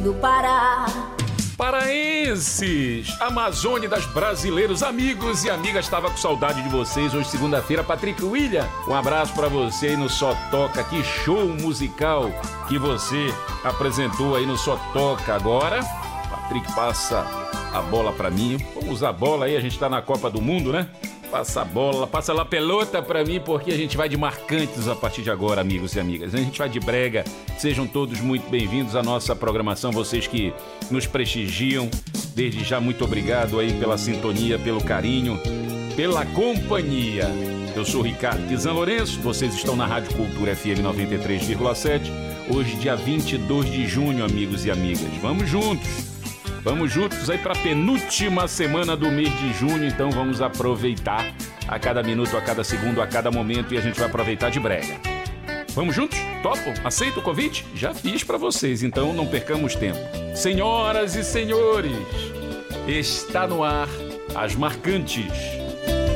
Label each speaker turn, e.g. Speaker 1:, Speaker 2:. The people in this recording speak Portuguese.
Speaker 1: do Pará.
Speaker 2: Paraenses, Amazônia das brasileiros, amigos e amigas, estava com saudade de vocês. Hoje, segunda-feira, Patrick William, um abraço pra você aí no Só Toca. Que show musical que você apresentou aí no Só Toca. Agora, Patrick passa a bola pra mim. Vamos usar a bola aí, a gente tá na Copa do Mundo, né? Passa a bola, passa lá a pelota pra mim, porque a gente vai de marcantes a partir de agora, amigos e amigas. A gente vai de brega. Sejam todos muito bem-vindos à nossa programação. Vocês que nos prestigiam, desde já muito obrigado aí pela sintonia, pelo carinho, pela companhia. Eu sou Ricardo Kizan Lourenço, vocês estão na Rádio Cultura FM 93,7. Hoje, dia 22 de junho, amigos e amigas. Vamos juntos! Vamos juntos aí para a penúltima semana do mês de junho, então vamos aproveitar a cada minuto, a cada segundo, a cada momento, e a gente vai aproveitar de brega. Vamos juntos? Topam? Aceita o convite? Já fiz para vocês, então não percamos tempo. Senhoras e senhores, está no ar As Marcantes,